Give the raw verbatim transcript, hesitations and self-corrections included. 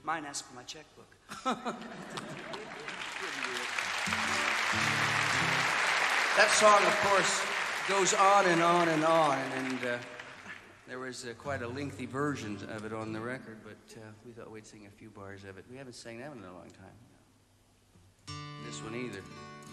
Mine asked for my checkbook. That song, of course, goes on and on and on, and uh, there was uh, quite a lengthy version of it on the record, but uh, we thought we'd sing a few bars of it. We haven't sang that one in a long time. This one either.